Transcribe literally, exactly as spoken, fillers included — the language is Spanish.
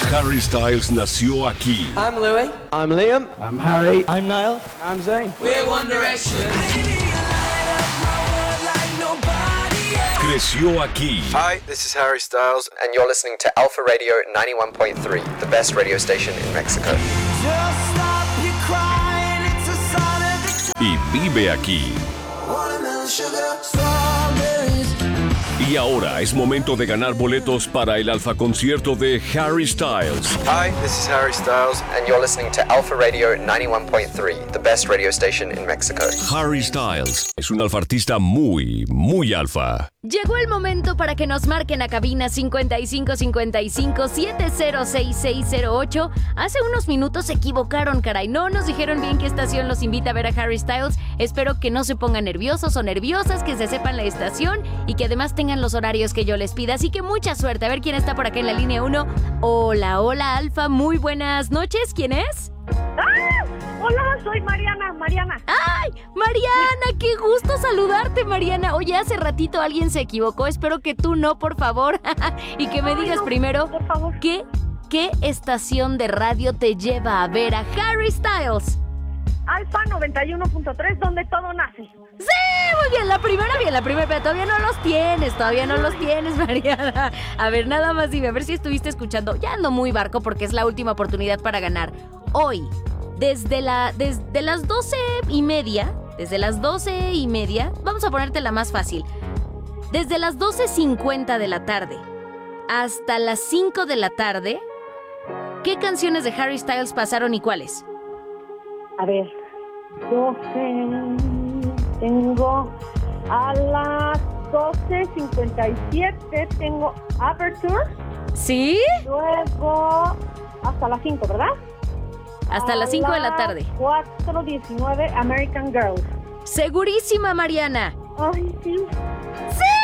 Harry Styles nació aquí. I'm Louie. I'm Liam. I'm Harry. I'm Niall. I'm Zayn. We're One Direction. Creció aquí. Hi, this is Harry Styles, and you're listening to Alpha Radio ninety-one point three, the best radio station in Mexico. Y vive aquí. Y ahora es momento de ganar boletos para el Alfa Concierto de Harry Styles. Hi, this is Harry Styles, and you're listening to Alpha Radio ninety-one point three, the best radio station in Mexico. Harry Styles es un alfartista muy, muy alfa. Llegó el momento para que nos marquen a cabina cincuenta y cinco cincuenta y cinco siete cero seis seis cero ocho. Hace unos minutos se equivocaron, caray. No nos dijeron bien qué estación los invita a ver a Harry Styles. Espero que no se pongan nerviosos o nerviosas, que se sepan la estación y que además tengan los horarios que yo les pida. Así que mucha suerte. A ver quién está por acá en la línea uno. Hola, hola, Alfa. Muy buenas noches. ¿Quién es? ¡Ah! Hola, soy Mariana, Mariana. ¡Ay! Mariana, qué gusto saludarte, Mariana. Oye, hace ratito alguien se equivocó. Espero que tú no, por favor. Y que me Ay, digas no, primero, por favor. ¿qué, ¿qué estación de radio te lleva a ver a Harry Styles? Alfa noventa y uno punto tres, donde todo nace. ¡Sí! Muy bien, la primera bien, la primera, pero todavía no los tienes, todavía no los tienes, Mariana. A ver, nada más dime, a ver si estuviste escuchando. Ya ando muy barco porque es la última oportunidad para ganar. Hoy, desde, la, desde las doce y media, desde las doce y media, vamos a ponerte la más fácil. Desde las doce cincuenta de la tarde hasta las cinco de la tarde, ¿qué canciones de Harry Styles pasaron y cuáles? A ver, doce, tengo a las doce cincuenta y siete, tengo Aperture. ¿Sí? Luego hasta las cinco, ¿verdad? Hasta a las cinco de la tarde. cuatro diecinueve, American Girl. Segurísima, Mariana. Ay, sí. ¡Sí!